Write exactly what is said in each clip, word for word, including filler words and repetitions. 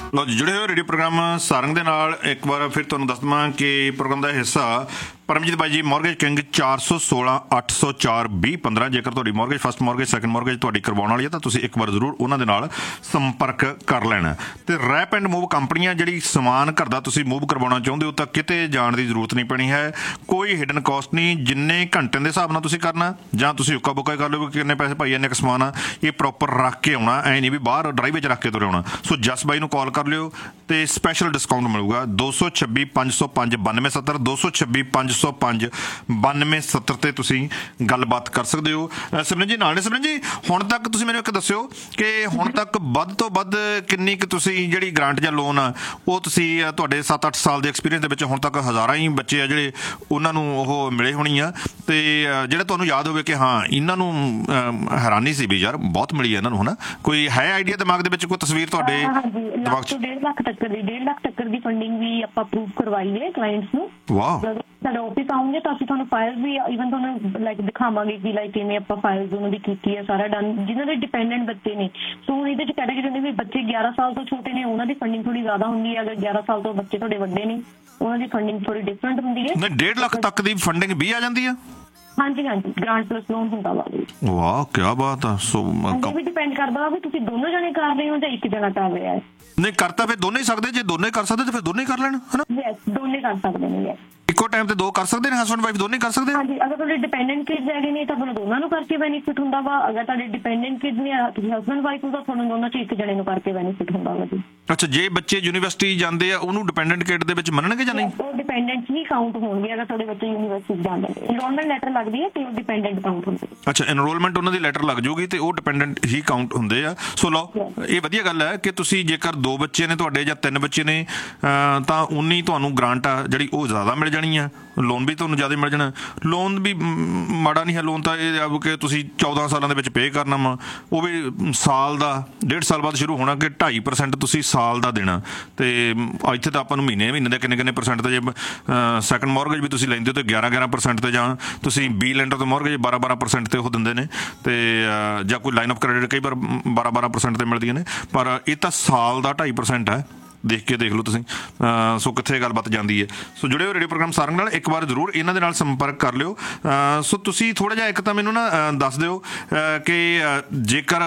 ਲਓ ਜੀ, ਜੁੜੇ ਹੋਏ ਰੇਡੀਓ ਪ੍ਰੋਗਰਾਮ ਸਾਰੰਗ ਦੇ ਨਾਲ ਇੱਕ ਵਾਰ ਫਿਰ ਤੁਹਾਨੂੰ ਦੱਸ ਦੇਵਾਂ ਕਿ ਪ੍ਰੋਗਰਾਮ ਦਾ ਹਿੱਸਾ ਪਰਮਜੀਤ ਬਾਈ ਜੀ ਮੌਰਗੇਜ ਕਿੰਗ ਚਾਰ ਸੌ ਸੋਲਾਂ ਅੱਠ ਸੌ ਚਾਰ ਵੀਹ ਪੰਦਰਾਂ। ਜੇਕਰ ਤੁਹਾਡੀ mortgage first mortgage second mortgage ਤੁਹਾਡੀ ਕਰਵਾਉਣ ਵਾਲੀ ਹੈ ਤਾਂ ਤੁਸੀਂ ਇੱਕ ਵਾਰ ਜ਼ਰੂਰ ਉਹਨਾਂ ਦੇ ਨਾਲ ਸੰਪਰਕ ਕਰ ਲੈਣਾ। ਤੇ ਰੈਪ ਐਂਡ ਮੂਵ ਕੰਪਨੀਆਂ ਜਿਹੜੀ ਸਮਾਨ ਘਰ ਦਾ ਤੁਸੀਂ ਮੂਵ ਕਰਵਾਉਣਾ ਚਾਹੁੰਦੇ ਹੋ ਤਾਂ ਕਿਤੇ ਜਾਣ ਦੀ ਜ਼ਰੂਰਤ ਨਹੀਂ ਪੈਣੀ ਹੈ। ਕੋਈ ਹਿਡਨ ਕੋਸਟ ਨਹੀਂ, ਜਿੰਨੇ ਘੰਟੇ ਦੇ ਹਿਸਾਬ ਨਾਲ ਤੁਸੀਂ ਕਰਨਾ ਜਾਂ ਤੁਸੀਂ ਉੱਕਾ ਬੁੱਕਾ ਕਰ ਲਓ ਕਿ ਕਿੰਨੇ ਪੈਸੇ ਭਾਈ ਇੰਨੇ ਕੁ ਸਮਾਨ ਆ, ਇਹ ਪ੍ਰੋਪਰ ਰੱਖ ਕੇ ਆਉਣਾ, ਐ ਨਹੀਂ ਵੀ ਬਾਹਰ ਡਰਾਈਵ ਵਿੱਚ ਰੱਖ ਕੇ ਤੁਰੇ ਆਉਣਾ। ਸੋ ਜਸ ਬਾਈ ਨੂੰ ਕਾਲ ਕਰ ਲਿਓ ਤੇ ਸਪੈਸ਼ਲ ਡਿਸਕਾਊਂਟ ਮਿਲੂਗਾ ਦੋ ਸੌ ਛੱਬੀ ਪੰਜ ਸੌ ਪੰਜ ਬਾਨਵੇਂ ਸੱਤਰ ਦੋ ਸੌ ਛੱਬੀ ਪੰਜ ਸੌ ਪੰਜ ਬਾਨਵੇਂ ਸੱਤਰ ਤੇ ਤੁਸੀਂ ਗੱਲਬਾਤ ਕਰ ਸਕਦੇ ਹੋ। ਸਿਮਰਨ ਜੀ ਨਾਲ ਨੇ। ਸਿਮਰਨ ਜੀ, ਹੁਣ ਤੱਕ ਤੁਸੀਂ ਮੈਨੂੰ ਇੱਕ ਦੱਸਿਓ ਕਿ ਹੁਣ ਤੱਕ ਵੱਧ ਤੋਂ ਵੱਧ ਕਿੰਨੀ ਕੁ ਤੁਸੀਂ ਜਿਹੜੀ ਗ੍ਰਾਂਟ ਜਾਂ ਲੋਨ ਆ ਉਹ ਤੁਸੀਂ ਤੁਹਾਡੇ ਸੱਤ ਅੱਠ ਸਾਲ ਦੇ ਐਕਸਪੀਰੀਅੰਸ ਦੇ ਵਿੱਚ ਹੁਣ ਤੱਕ ਹਜ਼ਾਰਾਂ ਹੀ ਬੱਚੇ ਆ ਜਿਹੜੇ ਉਹਨਾਂ ਨੂੰ ਉਹ ਮਿਲੇ ਹੋਣੀ ਆ, ਤੇ ਜਿਹੜੇ ਤੁਹਾਨੂੰ ਯਾਦ ਹੋਵੇ ਕਿ ਹਾਂ ਇਹਨਾਂ ਨੂੰ ਹੈਰਾਨੀ ਸੀ ਵੀ ਯਾਰ ਬਹੁਤ ਮਿਲੀ ਹੈ ਇਹਨਾਂ ਨੂੰ, ਹਨਾ? ਕੋਈ ਹੈ ਆਈਡੀਆ ਦਿਮਾਗ ਦੇ ਵਿੱਚ, ਕੋਈ ਤਸਵੀਰ ਤੁਹਾਡੇ ਦਿਮਾਗ 'ਚ? ਡੇਢ ਲੱਖ ਤੱਕ ਦੀ ਡੇਢ ਲੱਖ ਤੱਕ ਦੀ ਫੰਡਿੰਗ ਵੀ ਆਪਾਂ ਅਪਰੂਵ ਕਰਵਾਈ ਹੈ ਕਲਾਇੰਟਸ ਨੂੰ। ਵਾਹ। ਸਾਡੇ ਆਫਿਸ ਆਉਂਗੇ ਤਾਂ ਅਸੀਂ ਤੁਹਾਨੂੰ ਫਾਈਲ ਵੀ ਈਵਨ ਤੁਹਾਨੂੰ ਲਾਈਕ ਦਿਖਾਵਾਂਗੇ ਕਿ ਲਾਈਕ ਕਿਵੇਂ ਆਪਾਂ ਫਾਈਲਸ ਉਹਨਾਂ ਦੀ ਕੀਤੀ ਹੈ, ਸਾਰਾ ਡਨ। ਜਿਨ੍ਹਾਂ ਦੇ ਡਿਪੈਂਡੈਂਟ ਬੱਚੇ ਨੇ, ਸੋ ਇਹਦੇ ਚ ਕੈਟਾਗਰੀ ਹੁੰਦੀ ਵੀ ਬੱਚੇ ਗਿਆਰਾਂ ਸਾਲ ਤੋਂ ਛੋਟੇ ਨੇ ਉਹਨਾਂ ਦੀ ਫੰਡਿੰਗ ਥੋੜੀ ਜ਼ਿਆਦਾ ਹੁੰਦੀ ਹੈ, ਅਗਰ ਗਿਆਰਾਂ ਸਾਲ ਤੋਂ ਬੱਚੇ ਤੁਹਾਡੇ ਵੱਡੇ ਨੇ ਉਹਨਾਂ ਦੀ ਫੰਡਿੰਗ ਥੋੜੀ ਡਿਫਰੈਂਟ ਹੁੰਦੀ ਹੈ। ਨਹੀਂ, ਡੇਢ ਲੱਖ ਤੱਕ ਦੀ ਫੰਡਿੰਗ ਵੀ ਆ ਜਾਂਦੀ ਆ? ਹਾਂਜੀ ਹਾਂਜੀ, ਗ੍ਰਾਂਟ ਪਲੱਸ ਲੋਨ ਹੁੰਦਾ ਵਾ। ਵਾਹ, ਕੀ ਬਾਤ ਆ। ਸੋ ਇਹ ਵੀ ਡਿਪੈਂਡ ਕਰਦਾ ਵੀ ਤੁਸੀਂ ਦੋਨੋਂ ਜਣੇ ਕਰ ਰਹੇ ਹੋ ਜਾਂ ਇੱਕ ਜਣਾ ਕਰ ਰਿਹਾ ਹੈ। ਨਹੀਂ, ਕਰ ਤਾਂ ਫਿਰ ਦੋਨੇ ਹੀ ਸਕਦੇ, ਜੇ ਦੋਨੇ ਕਰ ਸਕਦੇ ਤਾਂ ਫਿਰ ਦੋਨੇ ਹੀ ਕਰ ਲੈਣ, ਹਨਾ? ਯੈਸ, ਦੋਨੇ ਕਰ ਸਕਦੇ ਨੇ। ਯੈਸ, ਇੱਕੋ ਟਾਈਮ ਤੇ ਦੋ ਕਰ ਸਕਦੇ ਨੇ, ਹਸਬੈਂਡ ਵਾਈਫ ਦੋਨੇ ਕਰ ਸਕਦੇ? ਹਾਂਜੀ, ਅਗਰ ਤੁਹਾਡੇ ਡਿਪੈਂਡੈਂਟ ਕਿਡਸ ਹੈਗੇ ਨੇ ਤਾਂ ਤੁਹਾਨੂੰ ਦੋਨਾਂ ਨੂੰ ਕਰਕੇ ਬੈਨੀਫਿਟ ਹੁੰਦਾ ਵਾ। ਅਗਰ ਤੁਹਾਡੇ ਡਿਪੈਂਡੈਂਟ ਕਿਡਸ ਨੇ, ਤੁਸੀਂ ਹਸਬੈਂਡ ਵਾਈਫ ਨੂੰ, ਤਾਂ ਤੁਹਾਨੂੰ ਦੋਨਾਂ ਚ ਇੱਕ ਜਣੇ ਨੂੰ ਕਰਕੇ ਬੈਨੀਫਿਟ ਹੁੰਦਾ ਵਾ ਜੀ। ਅੱਛਾ, ਜੇ ਬੱਚੇ ਯੂਨੀਵਰਸਿਟੀ ਜਾਂਦੇ ਆ ਉਹਨੂੰ ਡਿਪੈਂਡੈਂਟ ਕਿਡ ਦੇ ਵਿੱਚ ਮੰਨਣਗੇ ਜਾਂ ਨਹੀਂ? ਉਹ ਡਿਪੈਂਡੈਂਟ ਹੀ ਕਾਊਂਟ ਹੋਣਗੇ ਅਗਰ ਤੁਹਾਡੇ ਬੱਚੇ ਯੂਨੀਵਰਸਿਟੀ ਜਾਂਦੇ ਨੇ। ਇਨਰੋਲਮੈਂਟ ਲੈਟਰ ਲੱਗਦੀ ਹੈ ਤੇ ਉਹ ਡਿਪੈਂਡੈਂਟ ਕਾਊਂਟ ਹੁੰਦੇ। ਅੱਛਾ, ਇਨਰੋਲਮੈਂਟ ਉਹਨਾਂ ਦੀ ਲੈਟਰ ਲੱਗ ਜੂਗੀ ਤੇ ਉਹ ਡਿਪੈਂਡੈਂਟ ਹੀ ਕਾਊਂਟ ਹੁੰਦੇ ਆ। ਸੋ ਲਓ, ਇਹ ਵਧੀਆ ਗੱਲ ਹੈ ਕਿ ਤੁਸੀਂ ਜੇਕਰ ਦੋ ਬੱਚੇ ਨੇ ਤੁਹਾਡੇ ਜਾਂ ਤਿੰਨ ਬੱਚੇ ਨੇ ਤਾਂ ਉਨੀ ਤੁਹਾਨੂੰ ਗ੍ਰਾਂਟ ਆ ਜਿਹੜੀ ਉਹ ਜ਼ਿਆਦਾ ਮਿਲ ਜਾਣੀ ਆ, ਲੋਨ ਵੀ ਤੁਹਾਨੂੰ ਜ਼ਿਆਦਾ ਮਿਲ ਜਾਣਾ। ਲੋਨ ਵੀ ਮਾੜਾ ਨਹੀਂ ਹੈ, ਲੋਨ ਤਾਂ ਇਹ ਆ ਕਿ ਤੁਸੀਂ ਚੌਦਾਂ ਸਾਲਾਂ ਦੇ ਵਿੱਚ ਪੇ ਕਰਨਾ ਵਾ, ਉਹ ਵੀ ਸਾਲ ਦਾ ਡੇਢ ਸਾਲ ਬਾਅਦ ਸ਼ੁਰੂ ਹੋਣਾ ਕਿ ਢਾਈ ਪਰਸੈਂਟ ਤੁਸੀਂ ਸਾਲ ਦਾ ਦੇਣਾ। ਤੇ ਇੱਥੇ ਤਾਂ ਆਪਾਂ ਨੂੰ ਮਹੀਨੇ ਮਹੀਨੇ ਦੇ ਕਿੰਨੇ ਕਿੰਨੇ ਪਰਸੈਂਟ ਤੇ, ਜੇ ਸੈਕੰਡ ਮੌਰਗੇਜ ਵੀ ਤੁਸੀਂ ਲੈਂਦੇ ਹੋ ਤਾਂ ਗਿਆਰਾਂ ਗਿਆਰਾਂ ਪਰਸੈਂਟ ਤੇ, ਜਾਂ ਤੁਸੀਂ ਬੀ ਲੈਂਡਰ ਤੋਂ ਮੌਰਗੇਜ ਬਾਰਾਂ ਬਾਰਾਂ ਪਰਸੈਂਟ ਤੇ ਉਹ ਦਿੰਦੇ ਨੇ, ਤੇ ਜਾਂ ਕੋਈ ਲਾਈਨ ਆਫ ਕ੍ਰੈਡਿਟ ਕਈ ਵਾਰ ਬਾਰਾਂ ਬਾਰਾਂ ਪਰਸੈਂਟ ਤੇ ਮਿਲਦੀਆਂ ਨੇ, ਪਰ ਇਹ ਤਾਂ ਸਾਲ ਦਾ ਢਾਈ ਪਰਸੈਂਟ ਹੈ। ਦੇਖ ਕੇ ਦੇਖ ਲਓ ਤੁਸੀਂ। ਸੋ ਕਿੱਥੇ ਗੱਲਬਾਤ ਜਾਂਦੀ ਹੈ। ਸੋ ਜੁੜੇ ਹੋ ਰੇਡੀਓ ਪ੍ਰੋਗਰਾਮ ਸਾਰੰਗ ਨਾਲ, ਇੱਕ ਵਾਰ ਜ਼ਰੂਰ ਇਹਨਾਂ ਦੇ ਨਾਲ ਸੰਪਰਕ ਕਰ ਲਿਓ। ਸੋ ਤੁਸੀਂ ਥੋੜ੍ਹਾ ਜਿਹਾ ਇੱਕ ਤਾਂ ਮੈਨੂੰ ਨਾ ਦੱਸ ਦਿਓ ਕਿ ਜੇਕਰ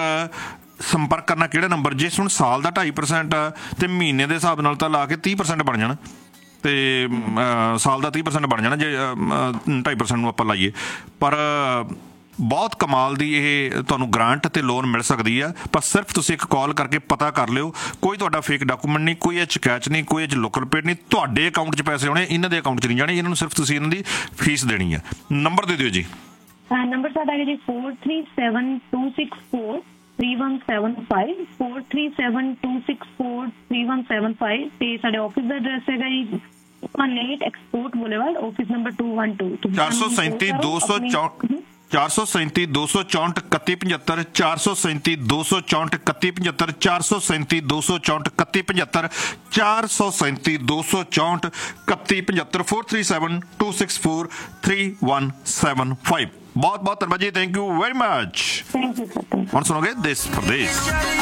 ਸੰਪਰਕ ਕਰਨਾ ਕਿਹੜਾ ਨੰਬਰ, ਜੇ ਹੁਣ ਸਾਲ ਦਾ ਢਾਈ ਪਰਸੈਂਟ ਆ ਤੇ ਮਹੀਨੇ ਦੇ ਹਿਸਾਬ ਨਾਲ ਤਾਂ ਲਾ ਕੇ ਤੀਹ ਪਰਸੈਂਟ ਬਣ ਜਾਣਾ, ਤੇ ਸਾਲ ਦਾ ਤੀਹ ਪਰਸੈਂਟ ਬਣ ਜਾਣਾ ਜੇ ਢਾਈ ਪਰਸੈਂਟ ਨੂੰ ਆਪਾਂ ਲਾਈਏ। ਪਰ ਬਹੁਤ ਕਮਾਲ ਦੀ ਇਹ ਤੁਹਾਨੂੰ ਗ੍ਰਾਂਟ ਤੇ ਲੋਨ ਮਿਲ ਸਕਦੀ ਆ, ਪਰ ਸਿਰਫ ਤੁਸੀਂ ਇੱਕ ਕਾਲ ਕਰਕੇ ਪਤਾ ਕਰ ਲਿਓ। ਕੋਈ ਤੁਹਾਡਾ ਫੇਕ ਡਾਕੂਮੈਂਟ ਨਹੀਂ, ਕੋਈ ਇਹ 'ਚ ਕੈਚ ਨਹੀਂ, ਕੋਈ ਇਹ 'ਚ ਲੋਕਲ ਪੇਡ ਨਹੀਂ, ਤੁਹਾਡੇ ਅਕਾਊਂਟ 'ਚ ਪੈਸੇ ਆਉਣੇ, ਇਹਨਾਂ ਦੇ ਅਕਾਊਂਟ 'ਚ ਨਹੀਂ ਜਾਣੇ। ਇਹਨਾਂ ਨੂੰ ਸਿਰਫ ਤੁਸੀਂ ਇਹਨਾਂ ਦੀ ਫੀਸ ਦੇਣੀ ਆ। ਨੰਬਰ ਦੇ ਦਿਓ ਜੀ। ਨੰਬਰ ਸਾਡਾ ਹੈ ਜੀ four three seven two six four three one seven five four three seven two six four three one seven five. ਤੇ ਸਾਡੇ ਆਫਿਸ ਦਾ ਐਡਰੈਸ ਹੈਗਾ ਜੀ export boulevard, office number two one two. ਚਾਰ ਸੌ ਸੈਂਤੀ ਦੋ ਸੌ ਚੌਂਹਠ ਚਾਰ ਸੌ ਸੈਂਤੀ ਦੋ ਸੌ ਚੌਂਹਠ ਇਕੱਤੀ ਪਝੱਤਰ ਚਾਰ ਸੌ ਸੈਂਤੀ ਦੋ ਸੌ ਚੌਂਹਠ ਇਕੱਤੀ ਪਝੱਤਰ ਚਾਰ ਸੌ ਸੈਂਤੀ ਦੋ ਸੌ ਚੌਂਹਠ ਇਕੱਤੀ ਪਝੱਤਰ ਚਾਰ ਸੌ ਸੈਂਤੀ ਦੋ ਸੌ ਚੌਂਹਠ ਇਕੱਤੀ ਪਝੱਤਰ four three seven two six four three one seven five. ਬਹੁਤ ਬਹੁਤ ਧੰਨਵਾਦ ਜੀ, ਥੈਂਕ ਯੂ ਵੈਰੀ ਮਚ। ਹੁਣ ਸੁਣੋਗੇ ਦੇਸ਼ ਪ੍ਰਦੇਸ਼।